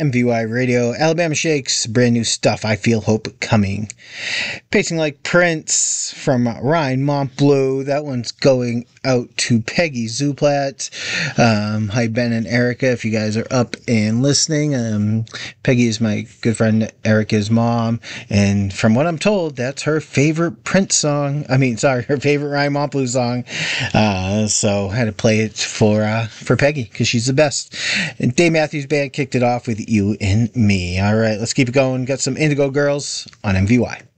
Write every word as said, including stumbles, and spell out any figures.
M V Y Radio, Alabama Shakes, brand new stuff, I Feel Hope Coming. Pacing Like Prince from Ryan Montbleu. That one's going out to Peggy Zuplat. Um, hi, Ben and Erica, if you guys are up and listening. Um, Peggy is my good friend Erica's mom, and from what I'm told, that's her favorite Prince song. I mean, sorry, her favorite Ryan Montbleu song. Uh, so I had to play it for uh, for Peggy, because she's the best. And Dave Matthews Band kicked it off with You and Me. All right, let's keep it going. Got some Indigo Girls on M V Y.